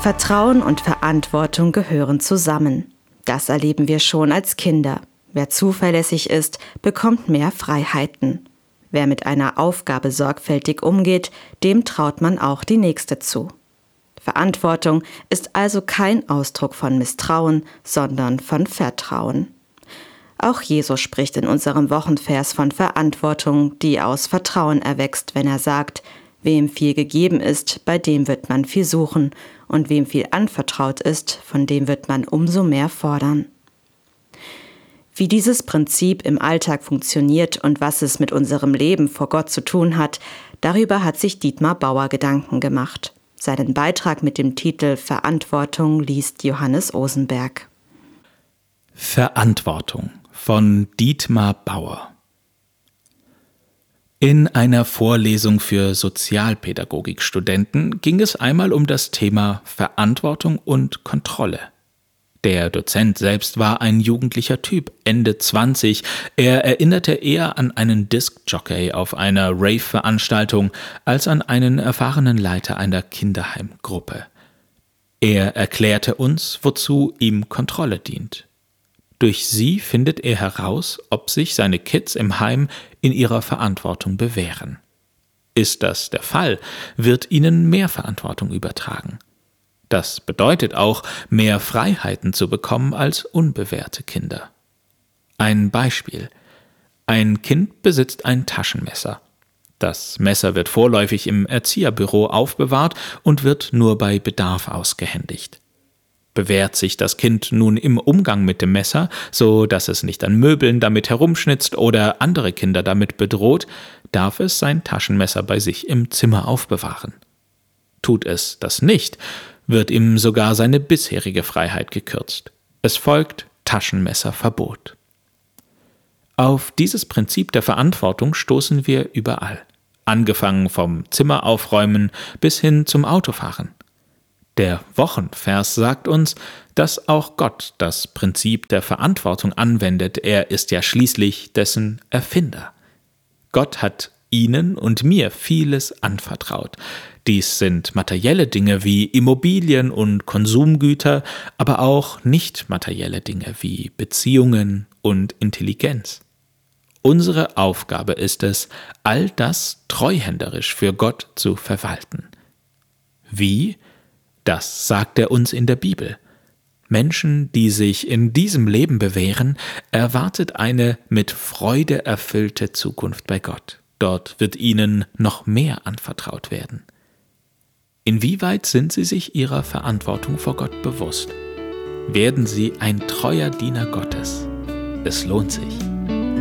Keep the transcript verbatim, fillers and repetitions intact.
Vertrauen und Verantwortung gehören zusammen. Das erleben wir schon als Kinder. Wer zuverlässig ist, bekommt mehr Freiheiten. Wer mit einer Aufgabe sorgfältig umgeht, dem traut man auch die nächste zu. Verantwortung ist also kein Ausdruck von Misstrauen, sondern von Vertrauen. Auch Jesus spricht in unserem Wochenvers von Verantwortung, die aus Vertrauen erwächst, wenn er sagt: Wem viel gegeben ist, bei dem wird man viel suchen, und wem viel anvertraut ist, von dem wird man umso mehr fordern. Wie dieses Prinzip im Alltag funktioniert und was es mit unserem Leben vor Gott zu tun hat, darüber hat sich Dietmar Bauer Gedanken gemacht. Seinen Beitrag mit dem Titel Verantwortung liest Johannes Osenberg. Verantwortung von Dietmar Bauer. In einer Vorlesung für Sozialpädagogikstudenten ging es einmal um das Thema Verantwortung und Kontrolle. Der Dozent selbst war ein jugendlicher Typ, Ende zwanzig. Er erinnerte eher an einen Diskjockey auf einer Rave-Veranstaltung als an einen erfahrenen Leiter einer Kinderheimgruppe. Er erklärte uns, wozu ihm Kontrolle dient. Durch sie findet er heraus, ob sich seine Kids im Heim in ihrer Verantwortung bewähren. Ist das der Fall, wird ihnen mehr Verantwortung übertragen. Das bedeutet auch, mehr Freiheiten zu bekommen als unbewährte Kinder. Ein Beispiel. Ein Kind besitzt ein Taschenmesser. Das Messer wird vorläufig im Erzieherbüro aufbewahrt und wird nur bei Bedarf ausgehändigt. Bewährt sich das Kind nun im Umgang mit dem Messer, so dass es nicht an Möbeln damit herumschnitzt oder andere Kinder damit bedroht, darf es sein Taschenmesser bei sich im Zimmer aufbewahren. Tut es das nicht, wird ihm sogar seine bisherige Freiheit gekürzt. Es folgt Taschenmesserverbot. Auf dieses Prinzip der Verantwortung stoßen wir überall, angefangen vom Zimmer aufräumen bis hin zum Autofahren. Der Wochenvers sagt uns, dass auch Gott das Prinzip der Verantwortung anwendet. Er ist ja schließlich dessen Erfinder. Gott hat Ihnen und mir vieles anvertraut. Dies sind materielle Dinge wie Immobilien und Konsumgüter, aber auch nicht materielle Dinge wie Beziehungen und Intelligenz. Unsere Aufgabe ist es, all das treuhänderisch für Gott zu verwalten. Wie? Das sagt er uns in der Bibel. Menschen, die sich in diesem Leben bewähren, erwartet eine mit Freude erfüllte Zukunft bei Gott. Dort wird ihnen noch mehr anvertraut werden. Inwieweit sind sie sich ihrer Verantwortung vor Gott bewusst? Werden sie ein treuer Diener Gottes? Es lohnt sich.